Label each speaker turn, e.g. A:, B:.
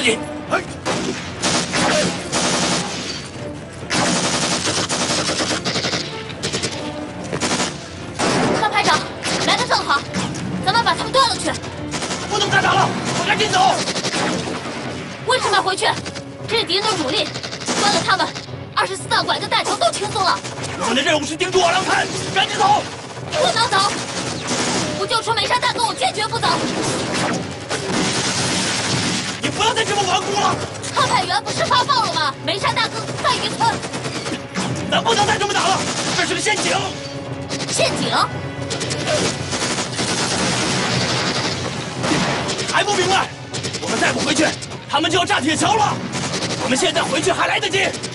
A: 自己。哎。
B: 大排长，来得正好，咱们把他们端了去。
A: 不能再打了，我赶紧走。
B: 为什么要回去？这是敌人的主力，端了他们，24道馆跟带头都轻松了。
A: 我们的任务是盯住瓦良滩，赶紧走。
B: 不能走，不救出美山大哥，我坚决不走。
A: 你不要再这么顽固了。
B: 特派员不是发报了吗？美山大哥在渔村。
A: 咱不能再这么打了，这是个陷阱。
B: 陷阱？
A: 还不明白？我们再不回去，他们就要炸铁桥了。我们现在回去还来得及。